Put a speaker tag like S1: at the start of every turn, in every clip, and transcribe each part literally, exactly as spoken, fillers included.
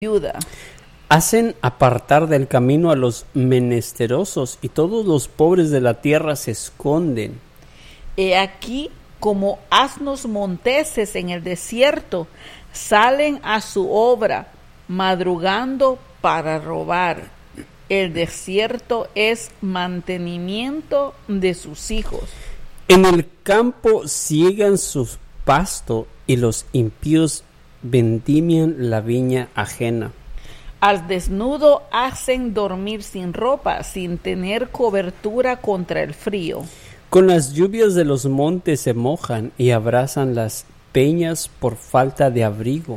S1: viuda.
S2: Hacen apartar del camino a los menesterosos, y todos los pobres de la tierra se esconden.
S1: He aquí, como asnos monteses en el desierto, salen a su obra, madrugando para robar. El desierto es mantenimiento de sus hijos.
S2: En el campo siegan su pasto, y los impíos vendimian la viña ajena.
S1: Al desnudo hacen dormir sin ropa, sin tener cobertura contra el frío.
S2: Con las lluvias de los montes se mojan, y abrazan las peñas por falta de abrigo.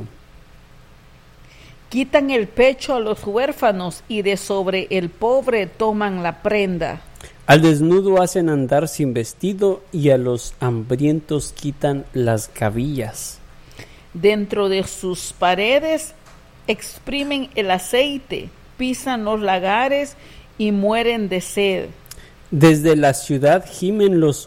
S1: Quitan el pecho a los huérfanos, y de sobre el pobre toman la prenda.
S2: Al desnudo hacen andar sin vestido, y a los hambrientos quitan las gavillas.
S1: Dentro de sus paredes exprimen el aceite, pisan los lagares y mueren de sed.
S2: Desde la ciudad gimen los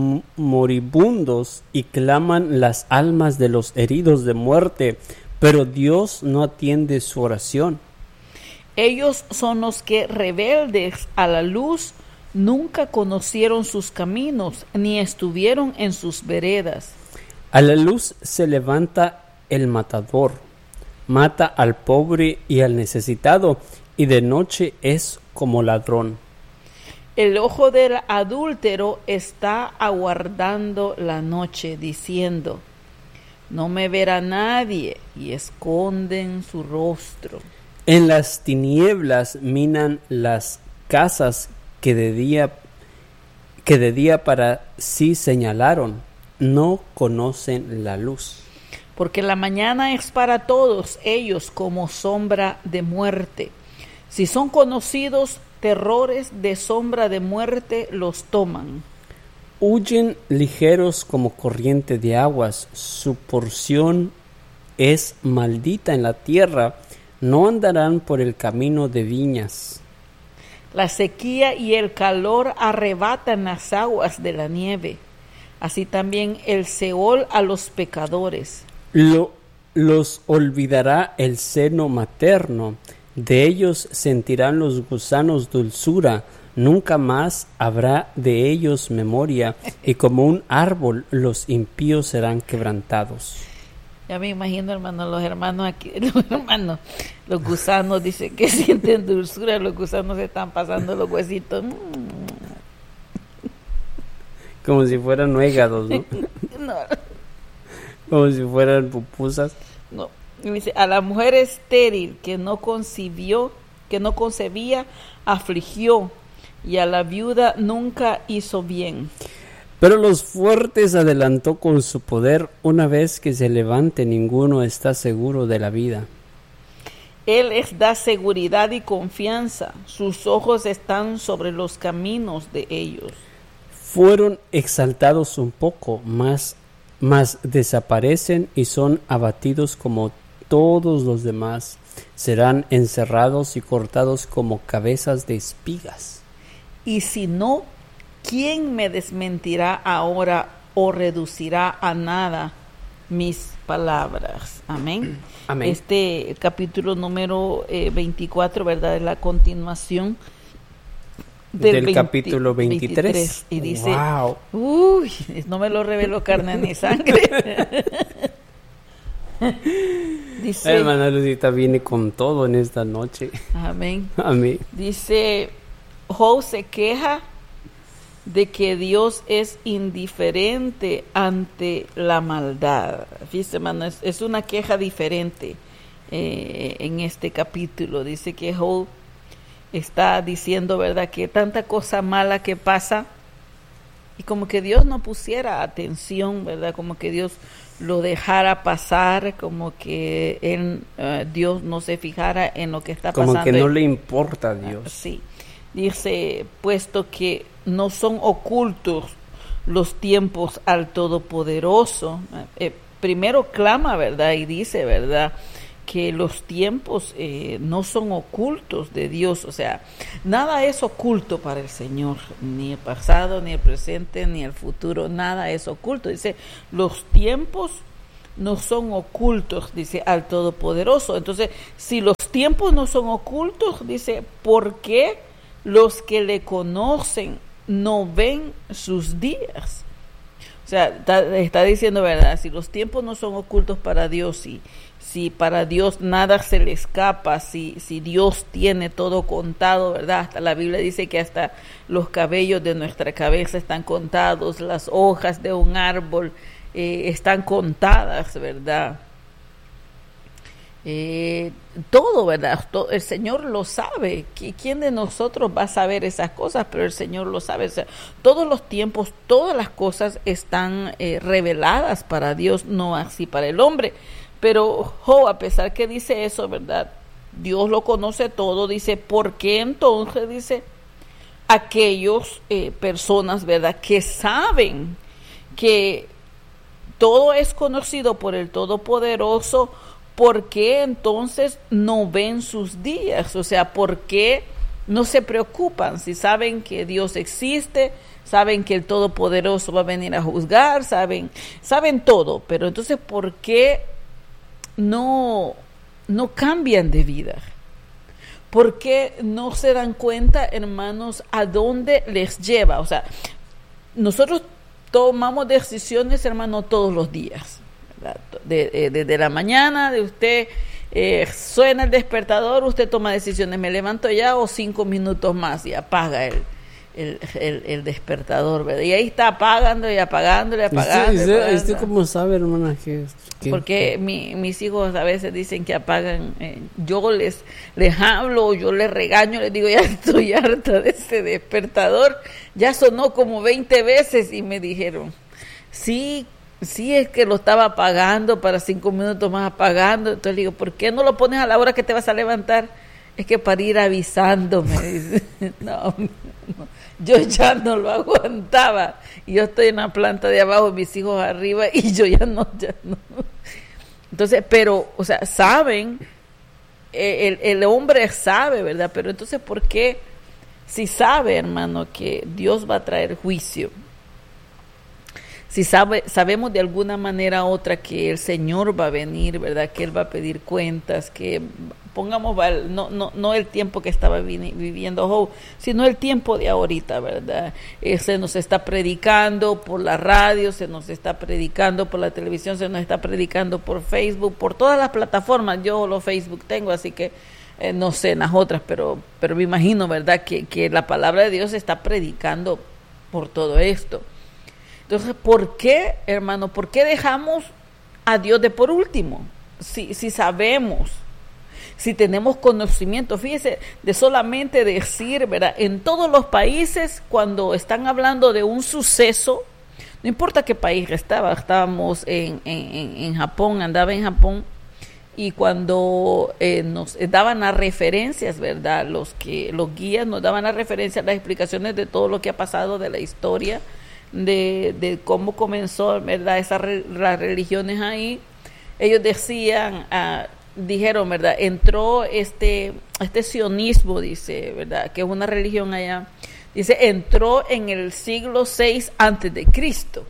S2: moribundos, y claman las almas de los heridos de muerte, pero Dios no atiende su oración.
S1: Ellos son los que, rebeldes a la luz, nunca conocieron sus caminos, ni estuvieron en sus veredas.
S2: A la luz se levanta el matador, mata al pobre y al necesitado, y de noche es como ladrón.
S1: El ojo del adúltero está aguardando la noche, diciendo: no me verá nadie, y esconden su rostro.
S2: En las tinieblas minan las casas que de día, que de día para sí señalaron, no conocen la luz.
S1: Porque la mañana es para todos ellos como sombra de muerte. Si son conocidos, terrores de sombra de muerte los toman.
S2: Huyen ligeros como corriente de aguas, su porción es maldita en la tierra, no andarán por el camino de viñas.
S1: La sequía y el calor arrebatan las aguas de la nieve, así también el Seol a los pecadores.
S2: Lo, los olvidará el seno materno, de ellos sentirán los gusanos dulzura, nunca más habrá de ellos memoria, y como un árbol los impíos serán quebrantados.
S1: Ya me imagino, hermano, los hermanos aquí, los hermanos, los gusanos, dice que sienten dulzura, los gusanos se están pasando los huesitos.
S2: Como si fueran nuegados, ¿no?
S1: No.
S2: Como si fueran pupusas.
S1: No. Y dice: a la mujer estéril que no concibió, que no concebía, afligió, y a la viuda nunca hizo bien.
S2: Pero los fuertes adelantó con su poder, una vez que se levante ninguno está seguro de la vida.
S1: Él les da seguridad y confianza, sus ojos están sobre los caminos de ellos.
S2: Fueron exaltados un poco, más, más desaparecen y son abatidos como todos los demás. Serán encerrados y cortados como cabezas de espigas.
S1: Y si no, ¿quién me desmentirá ahora o reducirá a nada mis palabras? Amén.
S2: Amén.
S1: Este capítulo número eh, veinticuatro, ¿verdad? Es la continuación del,
S2: del
S1: veinte,
S2: capítulo veintitrés.
S1: veintitrés. Y dice,
S2: wow.
S1: Uy, no me lo reveló carne ni sangre. Dice,
S2: la hermana Lucita viene con todo en esta noche.
S1: Amén.
S2: Amén.
S1: Dice, Job se queja de que Dios es indiferente ante la maldad. Fíjese, hermano, es, es una queja diferente eh, en este capítulo. Dice que Job está diciendo, ¿verdad?, que tanta cosa mala que pasa y como que Dios no pusiera atención, ¿verdad?, como que Dios lo dejara pasar, como que él, uh, Dios no se fijara en lo que está
S2: como
S1: pasando.
S2: Como que no le importa a Dios.
S1: Uh, sí. Dice, puesto que no son ocultos los tiempos al Todopoderoso. Eh, primero clama, ¿verdad? Y dice, ¿verdad?, que los tiempos eh, no son ocultos de Dios. O sea, nada es oculto para el Señor, ni el pasado, ni el presente, ni el futuro, nada es oculto. Dice, los tiempos no son ocultos, dice, al Todopoderoso. Entonces, si los tiempos no son ocultos, dice, ¿por qué los que le conocen no ven sus días? O sea, está, está diciendo, ¿verdad? Si los tiempos no son ocultos para Dios, si, si para Dios nada se le escapa, si, si Dios tiene todo contado, ¿verdad? Hasta la Biblia dice que hasta los cabellos de nuestra cabeza están contados, las hojas de un árbol eh, están contadas, ¿verdad? Eh, todo, ¿verdad? Todo, el Señor lo sabe. ¿Quién de nosotros va a saber esas cosas? Pero el Señor lo sabe. O sea, todos los tiempos, todas las cosas están eh, reveladas para Dios, no así para el hombre. Pero Jo, a pesar que dice eso, ¿verdad? Dios lo conoce todo. Dice, ¿por qué entonces? Dice, aquellos eh, personas, ¿verdad? Que saben que todo es conocido por el Todopoderoso, ¿por qué entonces no ven sus días? O sea, ¿por qué no se preocupan? Si saben que Dios existe, saben que el Todopoderoso va a venir a juzgar, saben, saben todo, pero entonces ¿por qué no, no cambian de vida? ¿Por qué no se dan cuenta, hermanos, a dónde les lleva? O sea, nosotros tomamos decisiones, hermano, todos los días. Desde de, de la mañana, de usted eh, suena el despertador, usted toma decisiones, me levanto ya o cinco minutos más y apaga el, el, el, el despertador, ¿verdad? Y ahí está apagando y apagando y apagando.
S2: ¿Usted, usted, usted cómo sabe, hermana? Que, que
S1: Porque
S2: que...
S1: Mi, mis hijos a veces dicen que apagan, eh, yo les, les hablo, yo les regaño, les digo, ya estoy harta de ese despertador, ya sonó como veinte veces y me dijeron, sí, Sí, es que lo estaba apagando para cinco minutos más apagando. Entonces le digo, ¿por qué no lo pones a la hora que te vas a levantar? Es que para ir avisándome. Dice. No, no, yo ya no lo aguantaba. Y yo estoy en la planta de abajo, mis hijos arriba, y yo ya no, ya no. Entonces, pero, o sea, saben, el, el hombre sabe, ¿verdad? Pero entonces, ¿por qué? Si sabe, hermano, que Dios va a traer juicio, si sabe, sabemos de alguna manera u otra que el Señor va a venir, ¿verdad? Que Él va a pedir cuentas, que pongamos, no, no, no el tiempo que estaba viviendo Job, sino el tiempo de ahorita, ¿verdad? Eh, se nos está predicando por la radio, se nos está predicando por la televisión, se nos está predicando por Facebook, por todas las plataformas. Yo lo Facebook tengo, así que eh, no sé en las otras, pero, pero me imagino, ¿verdad? Que, que la palabra de Dios se está predicando por todo esto. Entonces, ¿por qué, hermano? ¿Por qué dejamos a Dios de por último? Si, si sabemos, si tenemos conocimiento, fíjese, de solamente decir, ¿verdad? En todos los países, cuando están hablando de un suceso, no importa qué país estaba, estábamos en, en, en Japón, andaba en Japón, y cuando eh, nos daban las referencias, ¿verdad? Los que los guías nos daban las referencias, las explicaciones de todo lo que ha pasado, de la historia, De, de cómo comenzó, ¿verdad? Esas re, las religiones ahí. Ellos decían, uh, dijeron, ¿verdad? Entró este, este sionismo, dice, ¿verdad? Que es una religión allá. Dice, entró en el siglo seis antes de Cristo.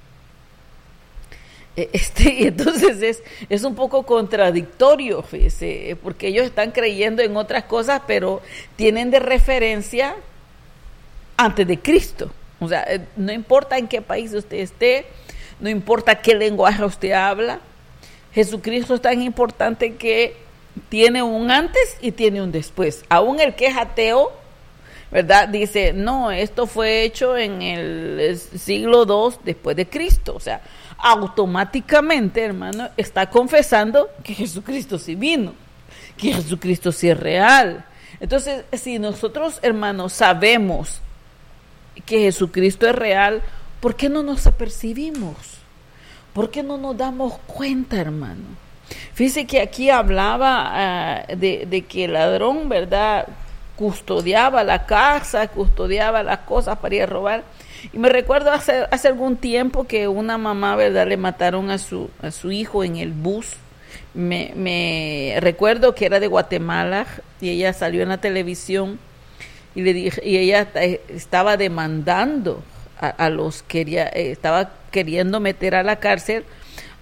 S1: Este, entonces es, es un poco contradictorio, fíjese, porque ellos están creyendo en otras cosas, pero tienen de referencia antes de Cristo. O sea, no importa en qué país usted esté, no importa qué lenguaje usted habla, Jesucristo es tan importante que tiene un antes y tiene un después. Aún el que es ateo, ¿verdad? Dice, no, esto fue hecho en el siglo dos después de Cristo. O sea, automáticamente, hermano, está confesando que Jesucristo sí vino, que Jesucristo sí es real. Entonces, si nosotros, hermanos, sabemos que Jesucristo es real, ¿por qué no nos apercibimos? ¿Por qué no nos damos cuenta, hermano? Fíjese que aquí hablaba uh, de, de que el ladrón, ¿verdad?, custodiaba la casa, custodiaba las cosas para ir a robar. Y me recuerdo hace, hace algún tiempo que una mamá, ¿verdad?, le mataron a su, a su hijo en el bus. Me, me recuerdo que era de Guatemala y ella salió en la televisión. Y le dije, y ella estaba demandando a, a los quería, eh, estaba queriendo meter a la cárcel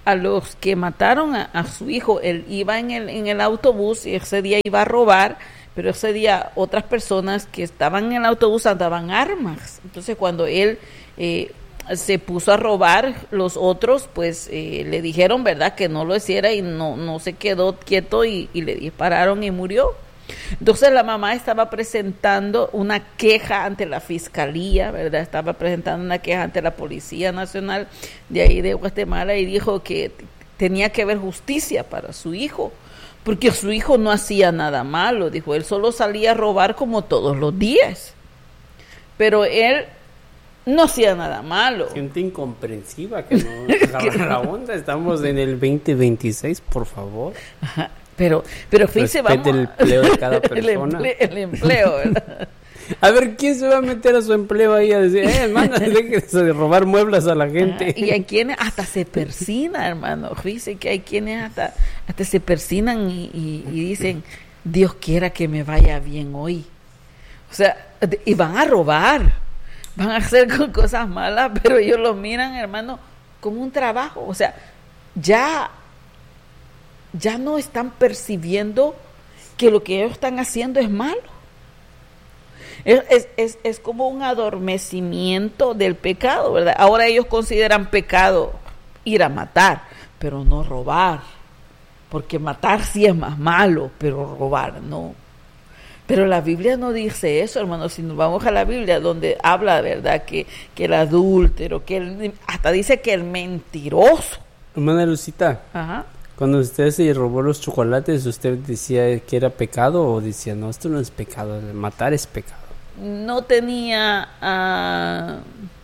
S1: a los que mataron a, a su hijo. Él iba en el, en el autobús y ese día iba a robar, pero ese día otras personas que estaban en el autobús andaban armas. Entonces cuando él eh, se puso a robar, los otros pues eh, le dijeron, ¿verdad?, que no lo hiciera, y no, no se quedó quieto y, y le dispararon y murió. Entonces la mamá estaba presentando una queja ante la fiscalía, ¿verdad? Estaba presentando una queja ante la Policía Nacional de ahí de Guatemala, y dijo que tenía que haber justicia para su hijo, porque su hijo no hacía nada malo. Dijo, él solo salía a robar como todos los días, pero él no hacía nada malo.
S2: Gente incomprensiva que no agarra la onda. Estamos en el veinte veintiséis, por favor.
S1: Ajá. Pero, pero fíjese, vamos
S2: el empleo de cada persona.
S1: el, empleo, el empleo, ¿verdad?
S2: A ver, ¿quién se va a meter a su empleo ahí a decir, eh, hermano, déjese de robar muebles a la gente?
S1: Ah, y hay quienes hasta se persinan, hermano. Fíjese que hay quienes hasta, hasta se persinan y, y, y dicen, Dios quiera que me vaya bien hoy. O sea, y van a robar, van a hacer con cosas malas, pero ellos lo miran, hermano, como un trabajo. O sea, ya... ya no están percibiendo que lo que ellos están haciendo es malo. Es, es, es, es como un adormecimiento del pecado, ¿verdad? Ahora ellos consideran pecado ir a matar, pero no robar, porque matar sí es más malo, pero robar no. Pero la Biblia no dice eso, hermano. Si nos vamos a la Biblia, donde habla, ¿verdad?, que, que el adúltero, que el, hasta dice que el mentiroso.
S2: Hermana Lucita,
S1: Ajá.
S2: Cuando usted se robó los chocolates, ¿usted decía que era pecado o decía, no, esto no es pecado, matar es pecado?
S1: No tenía, uh,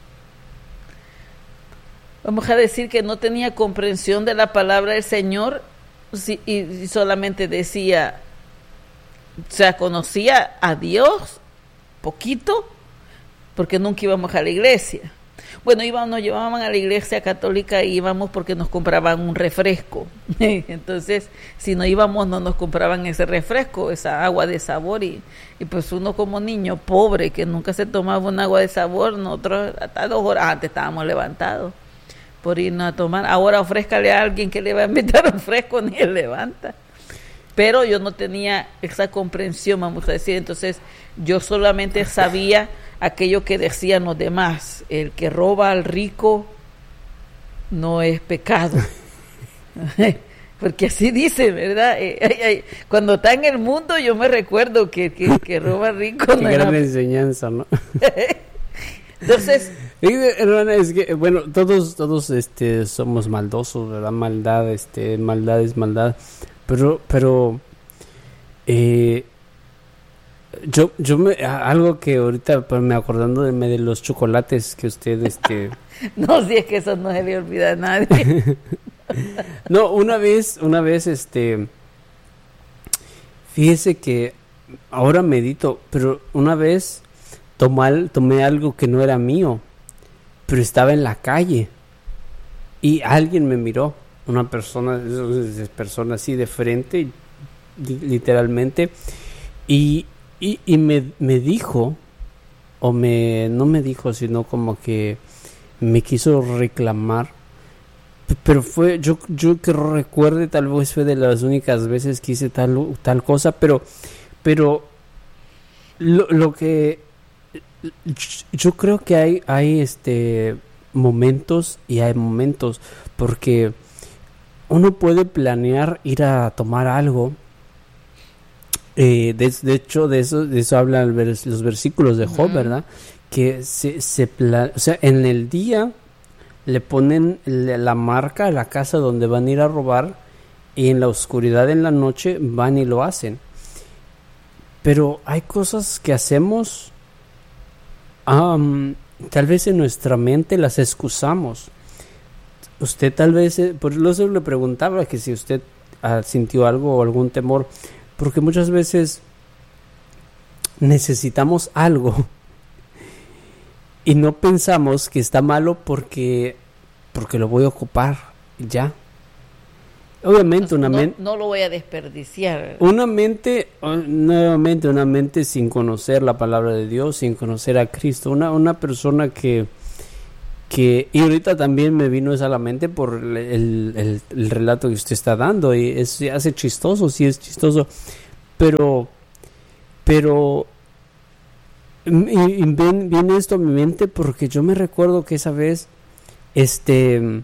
S1: vamos a decir que no tenía comprensión de la palabra del Señor, si, y, y solamente decía, o sea, conocía a Dios poquito, porque nunca íbamos a la iglesia. Bueno, íbamos, nos llevaban a la iglesia católica y íbamos porque nos compraban un refresco. Entonces, si no íbamos, no nos compraban ese refresco, esa agua de sabor. Y, y pues uno como niño pobre que nunca se tomaba un agua de sabor, nosotros hasta dos horas antes estábamos levantados por irnos a tomar. Ahora ofrézcale a alguien que le va a invitar un fresco, ni él levanta. Pero yo no tenía esa comprensión, vamos a decir. Entonces, yo solamente sabía aquello que decían los demás: el que roba al rico no es pecado. Porque así dice, ¿verdad? Eh, cuando está en el mundo, yo me recuerdo que, que, que roba al rico.
S2: Qué
S1: no
S2: gran
S1: era...
S2: enseñanza, ¿no?
S1: Entonces,
S2: hermana, es que, bueno, todos, todos, este, somos maldosos, ¿verdad? Maldad, este, maldad es maldad. Pero, pero, eh, yo, yo me, algo que ahorita pues, me acordando de, de los chocolates que usted, este...
S1: no, si es que eso no se le olvida a nadie.
S2: No, una vez, una vez, este, fíjese que ahora medito, pero una vez tomé, tomé algo que no era mío, pero estaba en la calle y alguien me miró. Una persona, persona así de frente, literalmente, y, y, y me, me dijo, o me, no me dijo, sino como que me quiso reclamar, pero fue, yo, yo que recuerde, tal vez fue de las únicas veces que hice tal, tal cosa, pero, pero, lo, lo que, yo creo que hay, hay este, momentos y hay momentos, porque uno puede planear ir a tomar algo. Eh, de, de hecho, de eso, de eso hablan vers, los versículos de Job, uh-huh. ¿verdad? Que se, se plan, o sea, en el día le ponen la marca a la casa donde van a ir a robar, y en la oscuridad en la noche van y lo hacen. Pero hay cosas que hacemos, um, tal vez en nuestra mente las excusamos. Usted tal vez, por eso le preguntaba que si usted uh, sintió algo o algún temor, porque muchas veces necesitamos algo y no pensamos que está malo porque, porque lo voy a ocupar ya. Obviamente una
S1: no,
S2: mente...
S1: No lo voy a desperdiciar.
S2: Una mente, nuevamente una mente sin conocer la palabra de Dios, sin conocer a Cristo, una, una persona que... que y ahorita también me vino eso a la mente por el, el, el relato que usted está dando, y es, se hace chistoso, sí es chistoso, pero pero y, y ven, viene esto a mi mente porque yo me recuerdo que esa vez este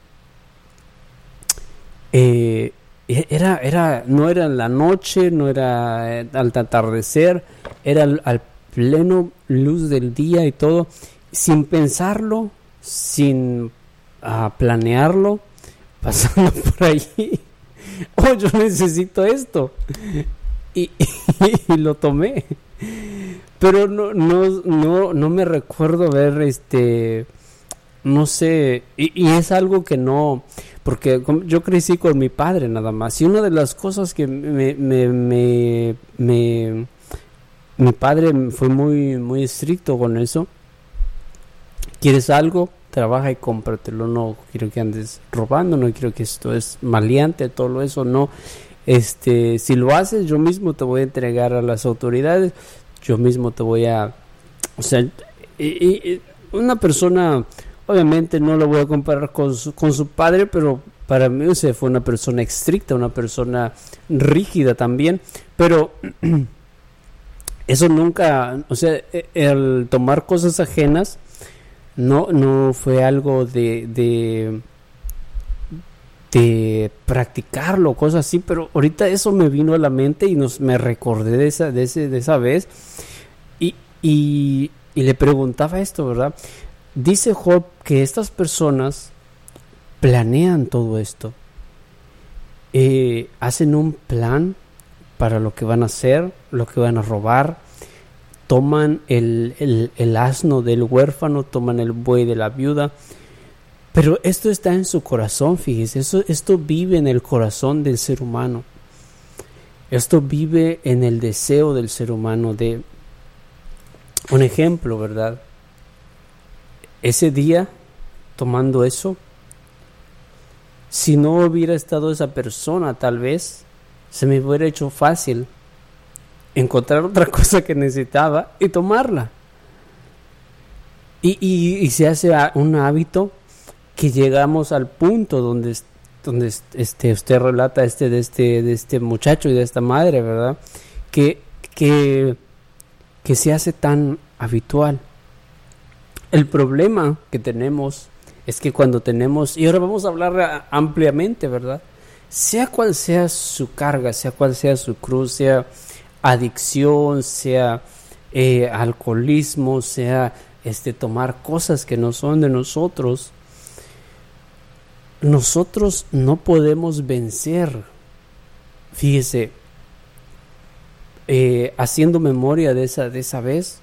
S2: eh, era era no era en la noche, no era al atardecer, era al, al pleno luz del día y todo, sin pensarlo, sin uh, planearlo, pasando por allí. Oh, yo necesito esto. Y, y, y lo tomé. Pero no, no, no, no me recuerdo ver este, no sé, y, y es algo que no, porque yo crecí con mi padre nada más. Y una de las cosas que me, me, me, me mi padre fue muy, muy estricto con eso. ¿Quieres algo? Trabaja y cómpratelo. No quiero que andes robando, no quiero que esto es maleante, todo eso, no. Este, si lo haces, yo mismo te voy a entregar a las autoridades, yo mismo te voy a, o sea, y, y, una persona, obviamente no lo voy a comparar con su, con su padre, pero para mí, o sea, fue una persona estricta, una persona rígida también, pero eso nunca, o sea, el tomar cosas ajenas no no fue algo de de de practicarlo, cosas así, pero ahorita eso me vino a la mente y nos me recordé de esa de ese de esa vez y y y le preguntaba esto, ¿verdad? Dice Job que estas personas planean todo esto, eh, hacen un plan para lo que van a hacer, lo que van a robar, toman el, el, el asno del huérfano, toman el buey de la viuda, pero esto está en su corazón, fíjese, eso, esto vive en el corazón del ser humano, esto vive en el deseo del ser humano de, un ejemplo, ¿verdad? Ese día, tomando eso, si no hubiera estado esa persona, tal vez, se me hubiera hecho fácil encontrar otra cosa que necesitaba y tomarla. Y, y, y se hace un hábito que llegamos al punto donde, donde este, usted relata este, de, este, de este muchacho y de esta madre, ¿verdad? Que, que, que se hace tan habitual. El problema que tenemos es que cuando tenemos, y ahora vamos a hablar ampliamente, ¿verdad? Sea cual sea su carga, sea cual sea su cruz, sea adicción, sea eh, alcoholismo, sea este tomar cosas que no son de nosotros, nosotros no podemos vencer. Fíjese, eh, haciendo memoria de esa, de esa vez,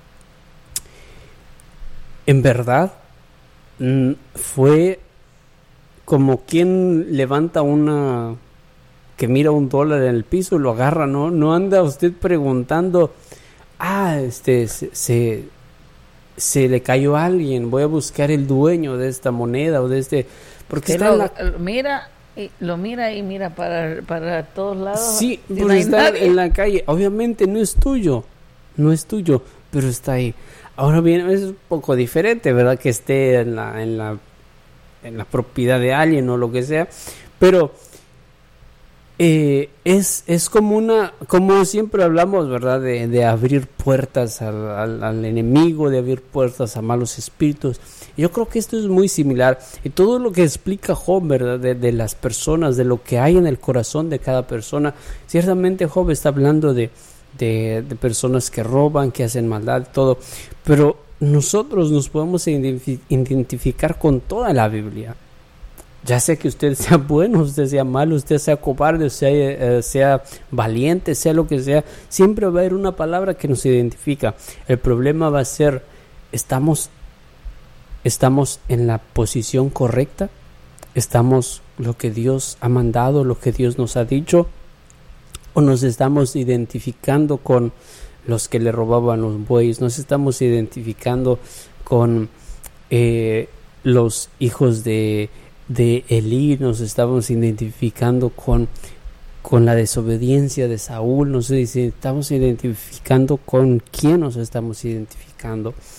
S2: en verdad mm, fue como quien levanta una, que mira un dólar en el piso y lo agarra, ¿no? No anda usted preguntando, ah, este, se, se, se le cayó a alguien, voy a buscar el dueño de esta moneda o de este, porque está
S1: lo,
S2: en la...
S1: mira, y lo mira y mira para, para todos lados.
S2: Sí, porque está en la calle, obviamente no es tuyo, no es tuyo, pero está ahí. Ahora bien, es un poco diferente, ¿verdad? Que esté en la, en la en la propiedad de alguien o lo que sea, pero eh, es, es como una, como siempre hablamos, ¿verdad? De, de abrir puertas al, al, al enemigo, de abrir puertas a malos espíritus. Yo creo que esto es muy similar, y todo lo que explica Job, ¿verdad? De, de las personas, de lo que hay en el corazón de cada persona. Ciertamente Job está hablando de, de, de personas que roban, que hacen maldad, todo, pero nosotros nos podemos identificar con toda la Biblia, ya sea que usted sea bueno, usted sea malo, usted sea cobarde, sea, eh, sea valiente, sea lo que sea, siempre va a haber una palabra que nos identifica. El problema va a ser, ¿estamos, estamos en la posición correcta? ¿Estamos lo que Dios ha mandado, lo que Dios nos ha dicho? ¿O nos estamos identificando con los que le robaban los bueyes? Nos estamos identificando con eh, los hijos de, de Elí, nos estamos identificando con, con la desobediencia de Saúl, nos estamos identificando con quién nos estamos identificando.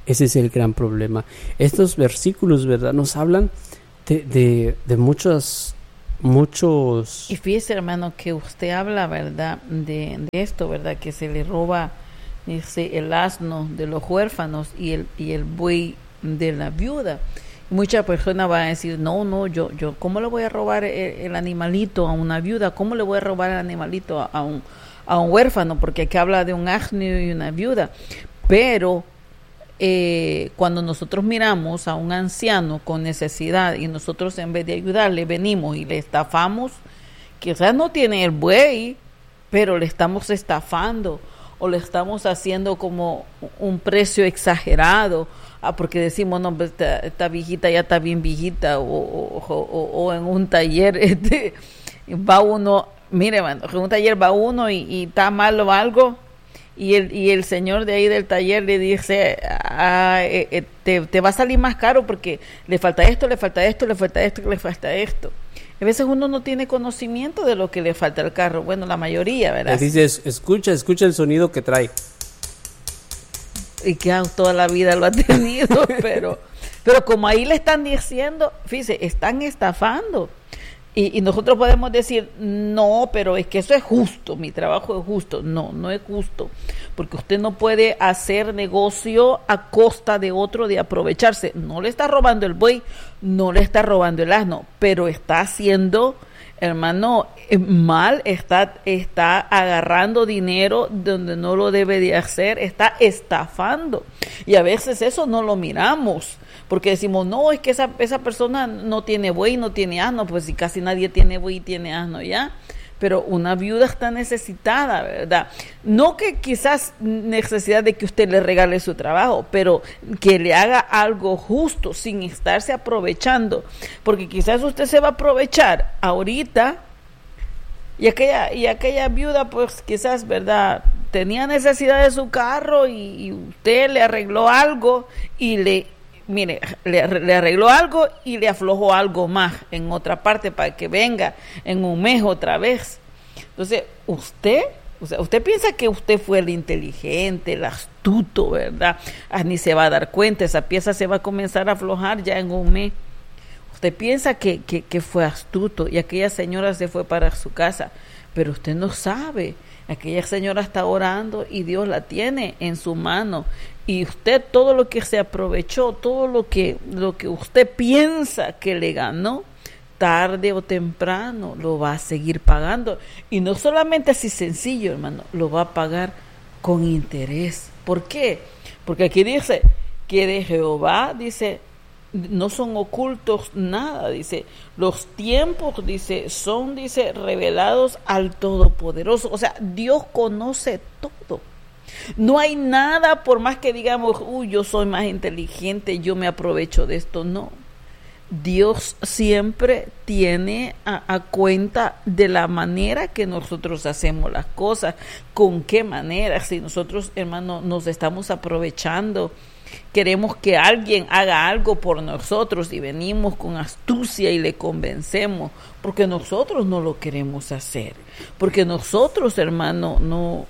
S2: Ese es el gran problema. Estos versículos, ¿verdad?, nos hablan de, de, de muchos, muchos...
S1: Y fíjese, hermano, que usted habla, ¿verdad?, de, de esto, ¿verdad?, que se le roba, dice, el asno de los huérfanos y el, y el buey de la viuda. Muchas personas van a decir, no, no, yo, yo, ¿cómo le voy a robar el, el animalito a una viuda? ¿Cómo le voy a robar el animalito a, a, un, a un huérfano? Porque aquí habla de un asno y una viuda. Pero eh, cuando nosotros miramos a un anciano con necesidad y nosotros en vez de ayudarle venimos y le estafamos, quizás no tiene el buey, pero le estamos estafando o le estamos haciendo como un precio exagerado. Ah, porque decimos, no, esta, esta viejita ya está bien viejita, o, o, o, o en un taller este, va uno, mire, man, en un taller va uno y, y está malo algo, y el, y el señor de ahí del taller le dice, ah, eh, eh, te, te va a salir más caro porque le falta esto, le falta esto, le falta esto, le falta esto. A veces uno no tiene conocimiento de lo que le falta al carro, bueno, la mayoría, ¿verdad?
S2: Le dices, escucha, escucha el sonido que trae.
S1: Y que toda la vida lo ha tenido, pero pero como ahí le están diciendo, fíjese, están estafando. Y, y nosotros podemos decir, no, pero es que eso es justo, mi trabajo es justo. No, no es justo, porque usted no puede hacer negocio a costa de otro, de aprovecharse. No le está robando el buey, no le está robando el asno, pero está haciendo... Hermano, mal, está, está agarrando dinero donde no lo debe de hacer, está estafando. Y a veces eso no lo miramos, porque decimos, no, es que esa, esa persona no tiene buey, no tiene asno, pues si casi nadie tiene buey y tiene asno ya. Pero una viuda está necesitada, ¿verdad? No que quizás necesidad de que usted le regale su trabajo, pero que le haga algo justo sin estarse aprovechando. Porque quizás usted se va a aprovechar ahorita y aquella, y aquella viuda, pues quizás, ¿verdad?, tenía necesidad de su carro y, y usted le arregló algo y le... Mire, le, le arregló algo y le aflojó algo más en otra parte para que venga en un mes otra vez. Entonces, usted, o sea, usted piensa que usted fue el inteligente, el astuto, ¿verdad? Ah, ni se va a dar cuenta, esa pieza se va a comenzar a aflojar ya en un mes. Usted piensa que, que, que fue astuto y aquella señora se fue para su casa, pero usted no sabe. Aquella señora está orando y Dios la tiene en su mano. Y usted todo lo que se aprovechó, todo lo que, lo que usted piensa que le ganó, tarde o temprano lo va a seguir pagando. Y no solamente así sencillo, hermano, lo va a pagar con interés. ¿Por qué? Porque aquí dice que de Jehová, dice, no son ocultos nada, dice, los tiempos, dice, son, dice, revelados al Todopoderoso. O sea, Dios conoce todo. No hay nada, por más que digamos, uy, yo soy más inteligente, yo me aprovecho de esto, no. Dios siempre tiene a, a cuenta de la manera que nosotros hacemos las cosas, con qué manera, si nosotros, hermano, nos estamos aprovechando, queremos que alguien haga algo por nosotros y venimos con astucia y le convencemos, porque nosotros no lo queremos hacer, porque nosotros, hermano, no...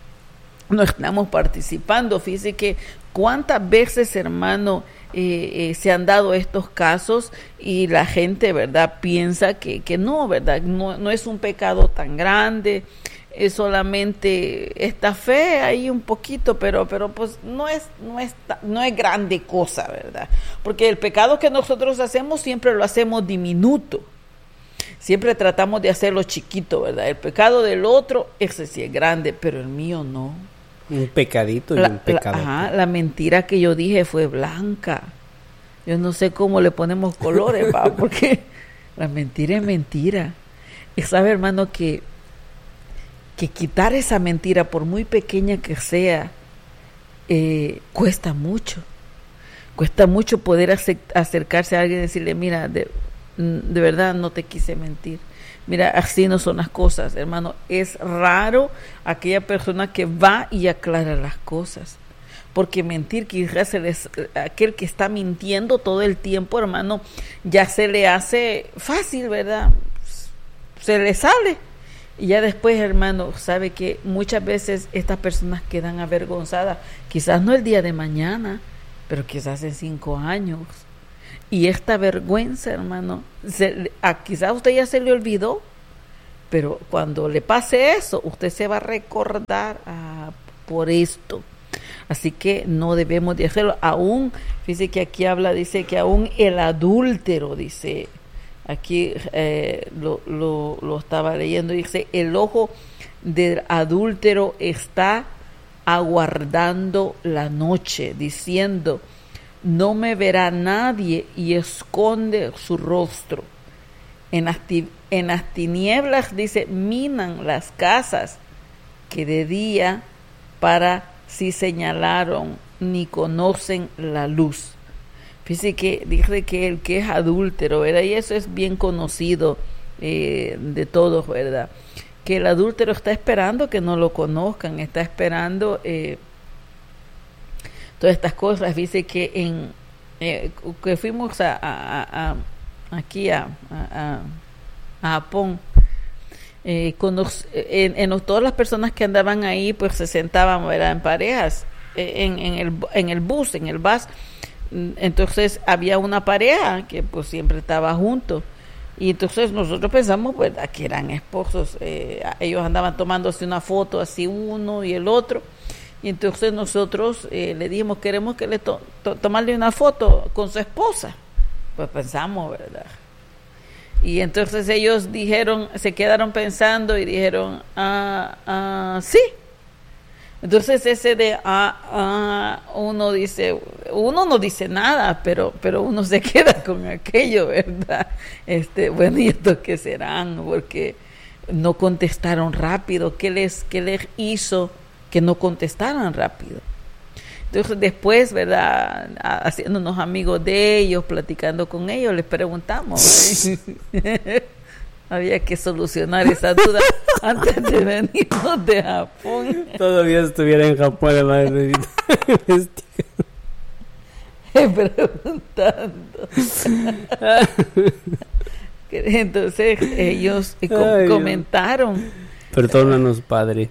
S1: no estamos participando. Fíjese que cuántas veces, hermano, eh, eh, se han dado estos casos y la gente, ¿verdad?, piensa que, que no, ¿verdad?, no, no es un pecado tan grande, es solamente esta fe ahí un poquito, pero pero pues no es no es no es grande cosa, ¿verdad? Porque el pecado que nosotros hacemos siempre lo hacemos diminuto. Siempre tratamos de hacerlo chiquito, ¿verdad? El pecado del otro, ese sí es grande, pero el mío no.
S2: Un pecadito y
S1: la,
S2: un pecado.
S1: La, ajá, la mentira que yo dije fue blanca. Yo no sé cómo le ponemos colores, ¿va? Porque la mentira es mentira. Y sabe, hermano, que, que quitar esa mentira, por muy pequeña que sea, eh, cuesta mucho. Cuesta mucho poder acercarse a alguien y decirle, mira, de, de verdad no te quise mentir. Mira, así no son las cosas, hermano. Es raro aquella persona que va y aclara las cosas. Porque mentir, quizás se les, aquel que está mintiendo todo el tiempo, hermano, ya se le hace fácil, ¿verdad? Se le sale. Y ya después, hermano, sabe que muchas veces estas personas quedan avergonzadas. Quizás no el día de mañana, pero quizás en cinco años. Y esta vergüenza, hermano, se, a, quizás a usted ya se le olvidó, pero cuando le pase eso, usted se va a recordar ah, por esto. Así que no debemos de hacerlo. Aún, fíjese que aquí habla, dice que aún el adúltero, dice, aquí eh, lo, lo, lo estaba leyendo, dice, el ojo del adúltero está aguardando la noche, diciendo, no me verá nadie, y esconde su rostro. En las, ti, en las tinieblas, dice, minan las casas que de día para si señalaron ni conocen la luz. Fíjese que dice que el que es adúltero, ¿verdad? Y eso es bien conocido eh, de todos, ¿verdad? Que el adúltero está esperando que no lo conozcan, está esperando eh, todas estas cosas. Dice que en eh, que fuimos a, a, a, a aquí a, a, a Japón. Eh, con los, en, en todas las personas que andaban ahí, pues se sentaban, ¿verdad?, en parejas, eh, en, en, el, en el bus, en el bus. Entonces había una pareja que pues siempre estaba junto, y entonces nosotros pensamos, ¿verdad?, que eran esposos. Eh, ellos andaban tomándose una foto así, uno y el otro, y entonces nosotros eh, le dijimos, queremos que le to- to- tomarle una foto con su esposa. Pues pensamos, ¿verdad? Y entonces ellos dijeron, se quedaron pensando y dijeron, ah, ah, sí. Entonces ese de, ah, ah, uno dice, uno no dice nada, pero, pero uno se queda con aquello, ¿verdad? Este, bueno, ¿y estos qué serán? Porque no contestaron rápido. ¿Qué les, qué les hizo que no contestaran rápido? Entonces después, ¿verdad?, haciéndonos amigos de ellos, platicando con ellos, les preguntamos. Había que solucionar esa duda antes de venirnos de Japón.
S2: Todavía estuviera en Japón, además de
S1: preguntando. Entonces ellos eh, com-
S2: Ay,
S1: comentaron.
S2: Perdónanos, Padre.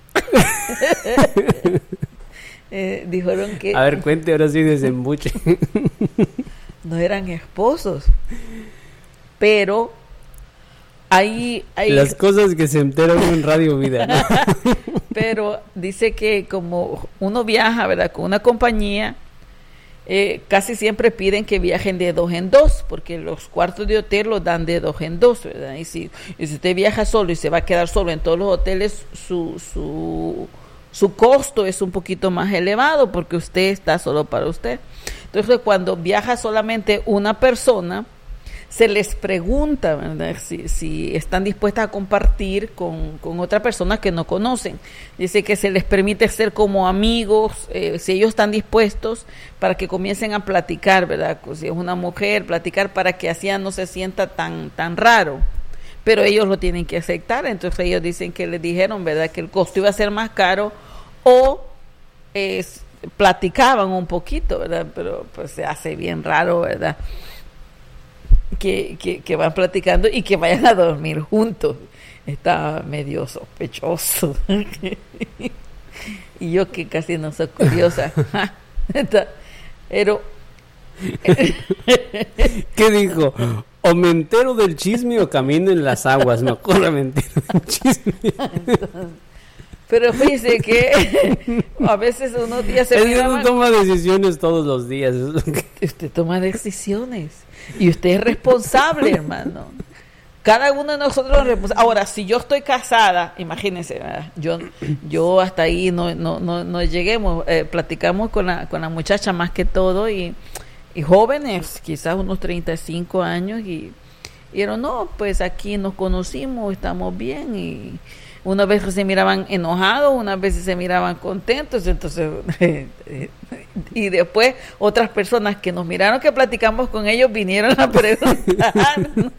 S1: Eh, dijeron que
S2: a ver, cuente ahora sí, desembuche.
S1: no eran esposos, pero ahí, ahí
S2: las cosas que se enteran en Radio Vida, ¿no?
S1: Pero dice que como uno viaja, ¿verdad?, con una compañía, eh, casi siempre piden que viajen de dos en dos, porque los cuartos de hotel los dan de dos en dos, ¿verdad? Y si, y si usted viaja solo y se va a quedar solo en todos los hoteles, su su su costo es un poquito más elevado porque usted está solo para usted. Entonces, cuando viaja solamente una persona, se les pregunta, ¿verdad?, si, si están dispuestas a compartir con, con otra persona que no conocen. Dice que se les permite ser como amigos, eh, si ellos están dispuestos, para que comiencen a platicar, ¿verdad? Si es una mujer, platicar para que así no se sienta tan, tan raro. Pero ellos lo tienen que aceptar. Entonces ellos dicen que les dijeron, ¿verdad?, que el costo iba a ser más caro, o eh, platicaban un poquito, ¿verdad? Pero pues se hace bien raro, ¿verdad?, que, que, que van platicando y que vayan a dormir juntos. Está medio sospechoso. Y yo, que casi no soy curiosa. Pero
S2: ¿qué dijo? O me entero del chisme o camino en las aguas. Me acuerdo, me entero del chisme.
S1: Entonces, pero fíjese que a veces unos días se
S2: Él no toma decisiones todos los días. Es lo que...
S1: Usted toma decisiones y usted es responsable, hermano. Cada uno de nosotros es responsable. Ahora, si yo estoy casada, imagínense, ¿verdad?, yo yo hasta ahí no no no, no lleguemos. Eh, platicamos con la con la muchacha más que todo, y, y jóvenes, quizás unos treinta y cinco años, y dijeron, no, pues aquí nos conocimos, estamos bien, y unas veces se miraban enojados, unas veces se miraban contentos. Entonces, y después otras personas que nos miraron, que platicamos con ellos, vinieron a preguntar, ¿no?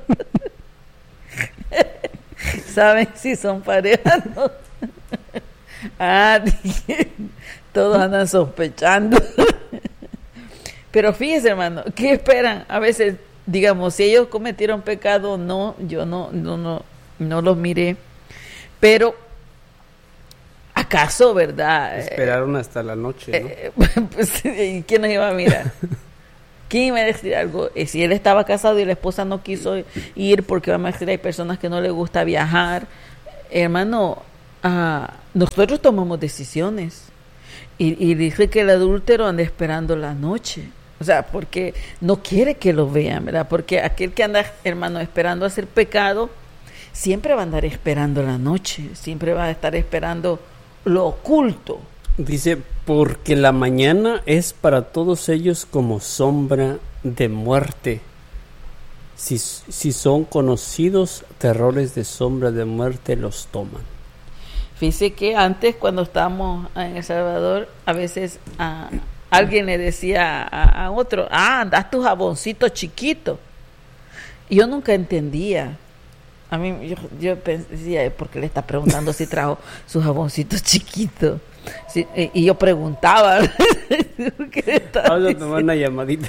S1: ¿Saben si son parejas? ¿No? Ah, todos andan sospechando. Pero fíjese, hermano, ¿qué esperan? A veces, digamos, si ellos cometieron pecado, no, yo no, no, no, no los miré. Pero, ¿a ¿Acaso, verdad?
S2: Esperaron hasta la noche, ¿no?
S1: Eh, pues, ¿y quién nos iba a mirar? ¿Quién iba a decir algo? Eh, si él estaba casado y la esposa no quiso ir porque vamos a decir hay personas que no les gusta viajar, hermano, uh, nosotros tomamos decisiones y, y dice que el adúltero anda esperando la noche, o sea, porque no quiere que lo vean, ¿verdad? Porque aquel que anda, hermano, esperando hacer pecado, siempre va a andar esperando la noche, siempre va a estar esperando lo oculto.
S2: Dice, porque la mañana es para todos ellos como sombra de muerte. Si, si son conocidos, terrores de sombra de muerte los toman.
S1: Fíjese que antes, cuando estábamos en El Salvador, a veces a alguien le decía a, a otro, ah, andas tu jaboncito chiquito. Y yo nunca entendía. A mí, yo, yo decía, ¿por qué le está preguntando si trajo su jaboncito chiquito? Sí, y, y yo preguntaba.
S2: Vamos a tomar una llamadita.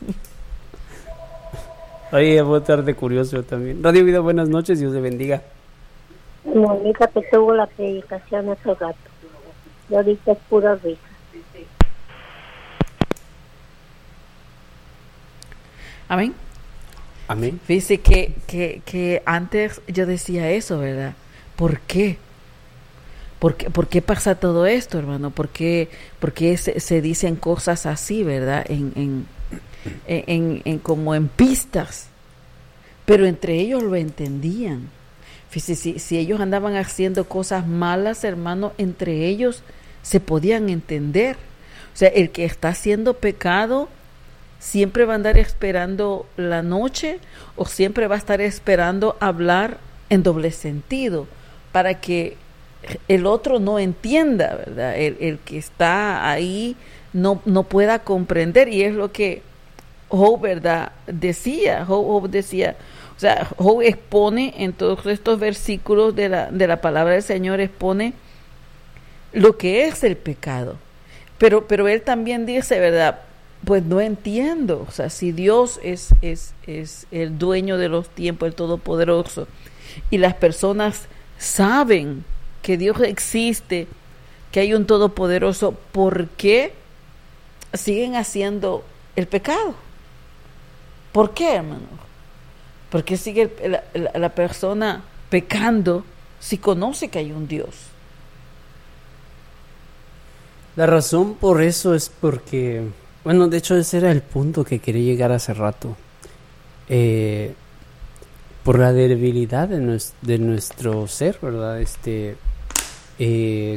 S2: Oye, voy a estar de curioso también. Radio Vida, buenas noches, Dios te bendiga.
S3: Mónica, que tuvo la predicación hace rato. Y ahorita es pura risa.
S1: Amén.
S2: Amén.
S1: Fíjese que, que, que antes yo decía eso, ¿verdad? ¿Por qué? ¿Por qué, por qué pasa todo esto, hermano? ¿Por qué, por qué se, se dicen cosas así, verdad? En, en, en, en, como en pistas. Pero entre ellos lo entendían. Fíjese, si, si ellos andaban haciendo cosas malas, hermano, entre ellos se podían entender. O sea, el que está haciendo pecado siempre va a andar esperando la noche o siempre va a estar esperando hablar en doble sentido para que el otro no entienda, ¿verdad? El, el que está ahí no, no pueda comprender, y es lo que Job, ¿verdad? Decía, Job, Job decía, o sea, Job expone en todos estos versículos de la, de la palabra del Señor, expone lo que es el pecado, pero, pero él también dice, ¿verdad? Pues no entiendo, o sea, si Dios es, es, es el dueño de los tiempos, el Todopoderoso, y las personas saben que Dios existe, que hay un Todopoderoso, ¿por qué siguen haciendo el pecado? ¿Por qué, hermano? ¿Por qué sigue la, la, la persona pecando si conoce que hay un Dios?
S2: La razón por eso es porque, bueno, de hecho ese era el punto que quería llegar hace rato. Eh, por la debilidad de, nues, de nuestro ser, ¿verdad? Este, eh,